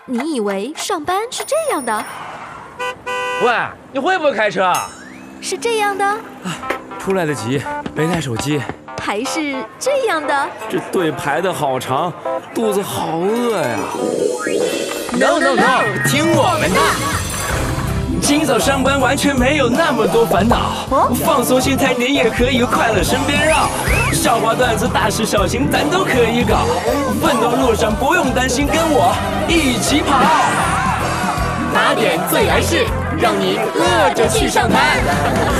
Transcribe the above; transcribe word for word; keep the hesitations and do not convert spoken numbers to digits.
你以为上班是这样的？ 喂，你会不会开车？ 是这样的。 出来得及，没带手机。 还是这样的。 这队排得好长，肚子好饿呀。 No no no， 听我们的。清早上班完全没有那么多烦恼，放松心态，你也可以快乐身边绕。笑话段子大事小情咱都可以搞，奋斗路上不用担心，跟我一起跑。 八点最来事，让你饿着去上班。